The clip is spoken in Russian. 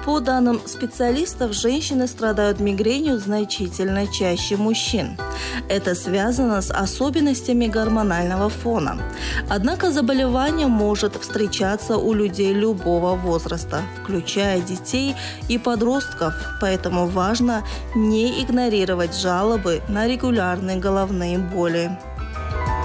По данным специалистов, женщины страдают мигренью значительно чаще мужчин. Это связано с особенностями гормонального фона. Однако заболевание может встречаться у людей любого возраста, включая детей и подростков, поэтому важно не игнорировать жалобы на регулярные головные боли.